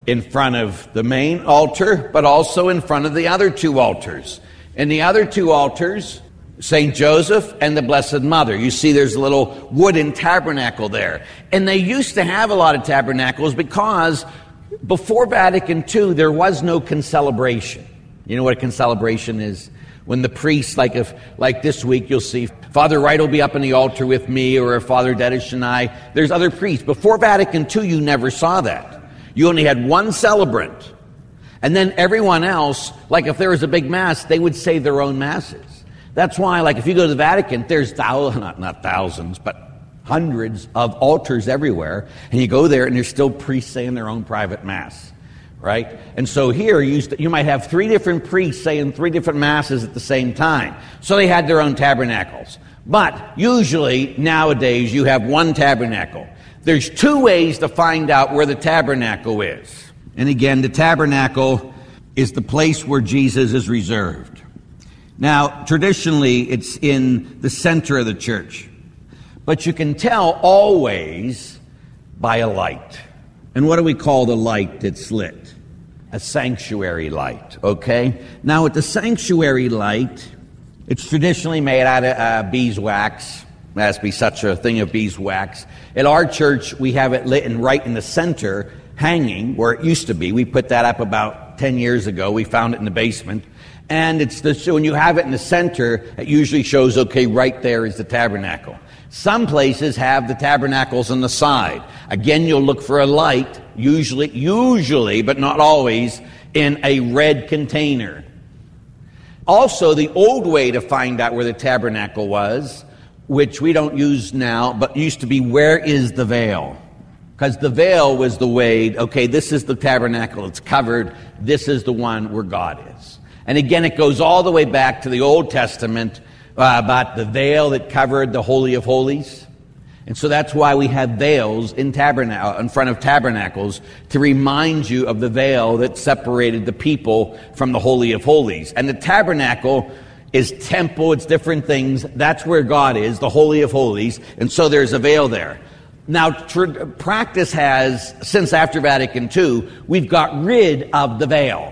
in front of the main altar, but also in front of the other two altars. And the other two altars, St. Joseph and the Blessed Mother. You see there's a little wooden tabernacle there. And they used to have a lot of tabernacles because before Vatican II, there was no concelebration. You know what a concelebration is? When the priest, like this week, you'll see Father Wright will be up on the altar with me, or Father Dedish and I. There's other priests. Before Vatican II, you never saw that. You only had one celebrant. And then everyone else, like if there was a big mass, they would say their own masses. That's why, like if you go to the Vatican, there's not thousands, but hundreds of altars everywhere. And you go there and there's still priests saying their own private mass. Right? And so here you might have three different priests saying three different masses at the same time. So they had their own tabernacles. But usually nowadays you have one tabernacle. There's two ways to find out where the tabernacle is. And again, the tabernacle is the place where Jesus is reserved. Now, traditionally it's in the center of the church. But you can tell always by a light. And what do we call the light that's lit? A sanctuary light, okay? Now, with the sanctuary light, it's traditionally made out of beeswax. There has to be such a thing of beeswax. At our church, we have it lit and right in the center, hanging where it used to be. We put that up about 10 years ago. We found it in the basement. And so when you have it in the center, it usually shows, okay, right there is the tabernacle. Some places have the tabernacles on the side. Again, you'll look for a light, usually, but not always, in a red container. Also, the old way to find out where the tabernacle was, which we don't use now, but used to be, where is the veil? Because the veil was the way, okay, this is the tabernacle, it's covered, this is the one where God is. And again, it goes all the way back to the Old Testament, about the veil that covered the Holy of Holies. And so that's why we have veils in front of tabernacles, to remind you of the veil that separated the people from the Holy of Holies. And the tabernacle is temple, it's different things. That's where God is, the Holy of Holies. And so there's a veil there. Now, practice has, since after Vatican II, we've got rid of the veil.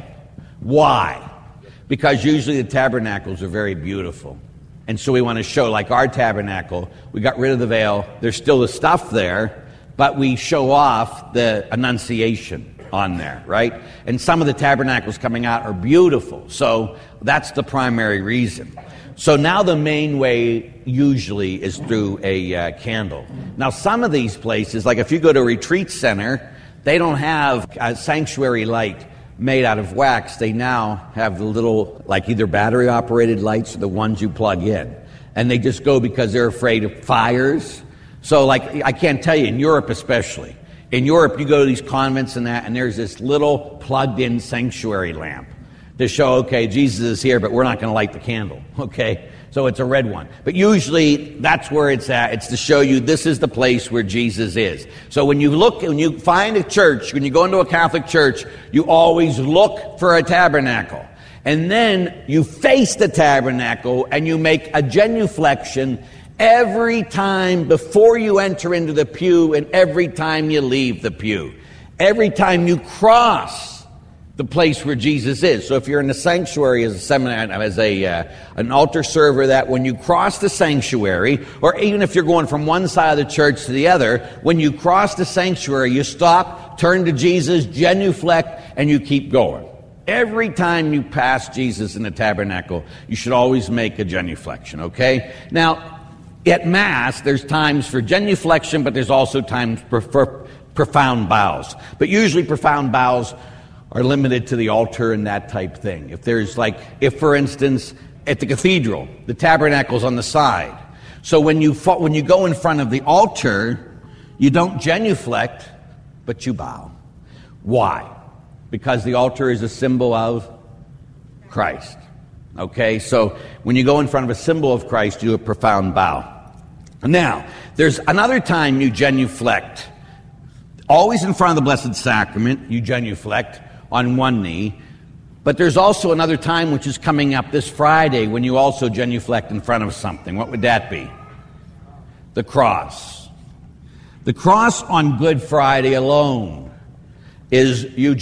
Why? Because usually the tabernacles are very beautiful. And so we want to show, like our tabernacle, we got rid of the veil. There's still the stuff there, but we show off the Annunciation on there, right? And some of the tabernacles coming out are beautiful. So that's the primary reason. So now the main way usually is through a candle. Now some of these places, like if you go to a retreat center, they don't have a sanctuary light made out of wax. They now have the little, like either battery operated lights or the ones you plug in. And they just go because they're afraid of fires. So like, I can't tell you, in Europe especially. In Europe, you go to these convents and that, and there's this little plugged in sanctuary lamp to show, okay, Jesus is here, but we're not going to light the candle, okay? So it's a red one. But usually that's where it's at. It's to show you this is the place where Jesus is. So when you find a church, when you go into a Catholic church, you always look for a tabernacle. And then you face the tabernacle and you make a genuflection every time before you enter into the pew and every time you leave the pew. Every time you cross the place where Jesus is. So if you're in the sanctuary as a seminary, as an altar server, that when you cross the sanctuary, or even if you're going from one side of the church to the other, when you cross the sanctuary, you stop, turn to Jesus, genuflect, and you keep going. Every time you pass Jesus in the tabernacle, you should always make a genuflection, okay? Now, at Mass, there's times for genuflection, but there's also times for profound bows. But usually profound bows are limited to the altar and that type thing. If for instance, at the cathedral, the tabernacle's on the side. So when you go in front of the altar, you don't genuflect, but you bow. Why? Because the altar is a symbol of Christ. Okay, so when you go in front of a symbol of Christ, you do a profound bow. Now, there's another time you genuflect. Always in front of the Blessed Sacrament, you genuflect on one knee. But there's also another time which is coming up this Friday when you also genuflect in front of something. What would that be? The cross. The cross on Good Friday alone is you